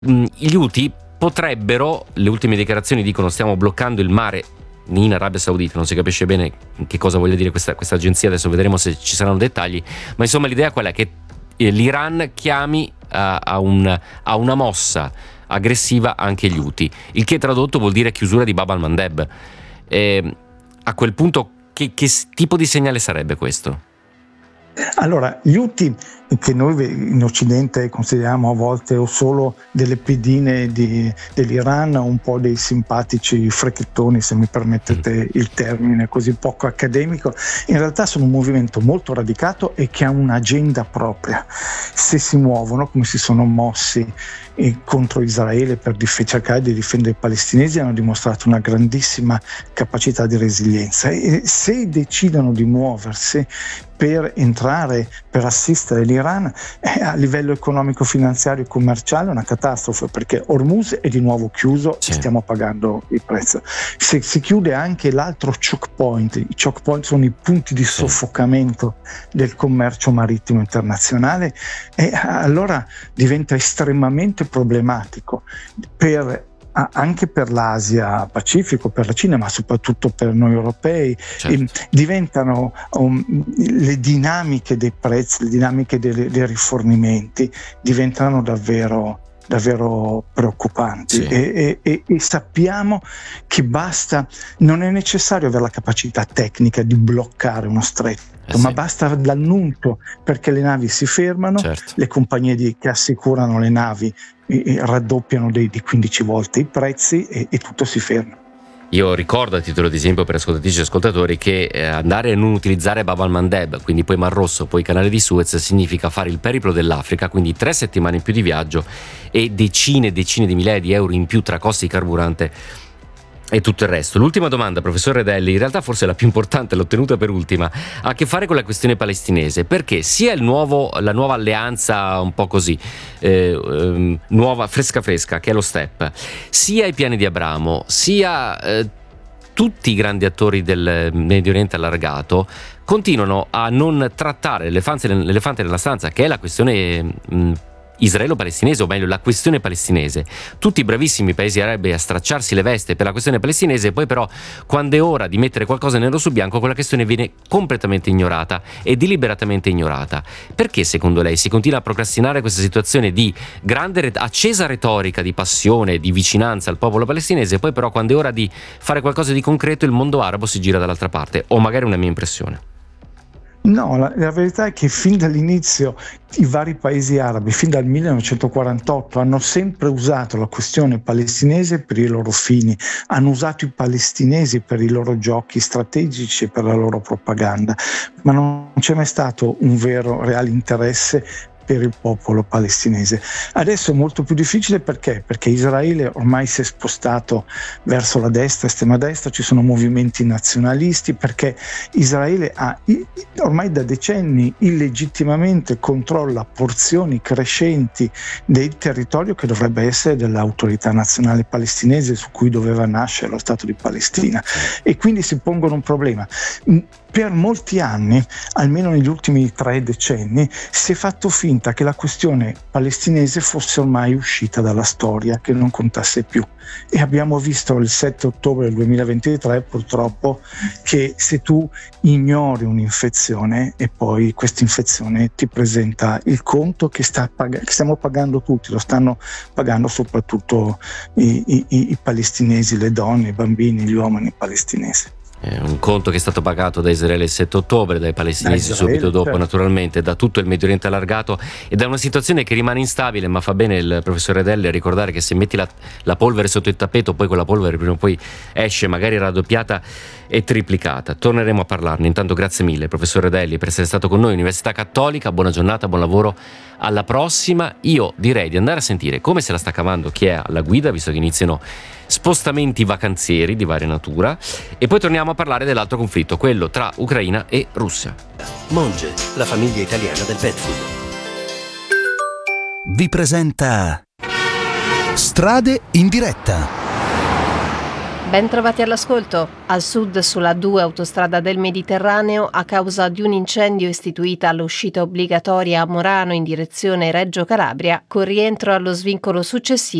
gli Houthi potrebbero, le ultime dichiarazioni dicono stiamo bloccando il mare in Arabia Saudita, non si capisce bene che cosa voglia dire questa agenzia, adesso vedremo se ci saranno dettagli, ma insomma l'idea è quella che l'Iran chiami a una mossa aggressiva anche gli Houthi, il che tradotto vuol dire chiusura di Bab al-Mandeb. A quel punto che tipo di segnale sarebbe questo? Allora, gli Houthi, che noi in Occidente consideriamo a volte o solo delle pedine dell'Iran, un po' dei simpatici fricchettoni, se mi permettete il termine così poco accademico, in realtà sono un movimento molto radicato e che ha un'agenda propria. Se si muovono, come si sono mossi contro Israele per cercare di difendere i palestinesi, hanno dimostrato una grandissima capacità di resilienza, e se decidono di muoversi per entrare, per assistere l'Iran, a livello economico, finanziario e commerciale è una catastrofe, perché Hormuz è di nuovo chiuso e stiamo pagando il prezzo. Se si chiude anche l'altro choke point, i choke point sono i punti di soffocamento del commercio marittimo internazionale, e allora diventa estremamente problematico anche per l'Asia Pacifico, per la Cina, ma soprattutto per noi europei. Diventano le dinamiche dei prezzi, le dinamiche dei rifornimenti diventano davvero preoccupanti, e sappiamo che non è necessario avere la capacità tecnica di bloccare uno stretto, ma basta l'annuncio perché le navi si fermano, le compagnie che assicurano le navi raddoppiano di 15 volte i prezzi e tutto si ferma. Io ricordo, a titolo di esempio per ascoltatrici e ascoltatori, che andare a non utilizzare Bab al-Mandeb, quindi poi Mar Rosso, poi Canale di Suez, significa fare il periplo dell'Africa, quindi 3 settimane in più di viaggio e decine e decine di migliaia di euro in più tra costi di carburante e tutto il resto. L'ultima domanda, professor Redelli, in realtà forse la più importante, l'ho tenuta per ultima, ha a che fare con la questione palestinese, perché sia la nuova alleanza un po' così, nuova, fresca, che è lo STEP, sia i piani di Abramo, sia tutti i grandi attori del Medio Oriente allargato continuano a non trattare l'elefante nella stanza, che è la questione israelo-palestinese, o meglio la questione palestinese. Tutti i bravissimi paesi arabi a stracciarsi le veste per la questione palestinese, poi però quando è ora di mettere qualcosa nero su bianco quella questione viene completamente ignorata e deliberatamente ignorata. Perché secondo lei si continua a procrastinare questa situazione di grande accesa retorica di passione, di vicinanza al popolo palestinese, poi però quando è ora di fare qualcosa di concreto il mondo arabo si gira dall'altra parte? O magari è una mia impressione? No, la verità è che fin dall'inizio i vari paesi arabi, fin dal 1948, hanno sempre usato la questione palestinese per i loro fini, hanno usato i palestinesi per i loro giochi strategici e per la loro propaganda, ma non c'è mai stato un vero, reale interesse per il popolo palestinese. Adesso è molto più difficile perché Israele ormai si è spostato verso la destra, estrema destra, ci sono movimenti nazionalisti, perché Israele ormai da decenni illegittimamente controlla porzioni crescenti del territorio che dovrebbe essere dell'autorità nazionale palestinese, su cui doveva nascere lo Stato di Palestina, e quindi si pongono un problema. Per molti anni, almeno negli ultimi 3 decenni, si è fatto finta che la questione palestinese fosse ormai uscita dalla storia, che non contasse più. E abbiamo visto il 7 ottobre del 2023, purtroppo, che se tu ignori un'infezione e poi questa infezione ti presenta il conto che stiamo pagando tutti, lo stanno pagando soprattutto i palestinesi, le donne, i bambini, gli uomini palestinesi. Un conto che è stato pagato da Israele il 7 ottobre, dai palestinesi subito dopo, naturalmente, da tutto il Medio Oriente allargato, e da una situazione che rimane instabile. Ma fa bene il professor Redelli a ricordare che se metti la polvere sotto il tappeto, poi quella polvere prima o poi esce, magari raddoppiata e triplicata. Torneremo a parlarne. Intanto grazie mille professor Redelli per essere stato con noi. Università Cattolica, buona giornata, buon lavoro, alla prossima. Io direi di andare a sentire come se la sta cavando chi è alla guida, visto che iniziano spostamenti vacanzieri di varia natura, e poi torniamo a parlare dell'altro conflitto, quello tra Ucraina e Russia. Monge, la famiglia italiana del pet food, vi presenta Strade in diretta. Ben trovati all'ascolto. Al sud, sulla 2 autostrada del Mediterraneo, a causa di un incendio istituita l'uscita obbligatoria a Morano in direzione Reggio Calabria, con rientro allo svincolo successivo